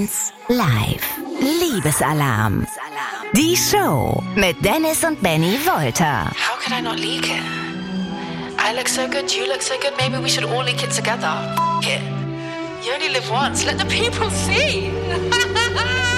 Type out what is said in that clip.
1 live. Liebesalarm. Die Show mit Dennis und Benny Wolter. How could I not leak it? I look so good, you look so good, maybe we should all leak it together. F*** it. You only live once, let the people see.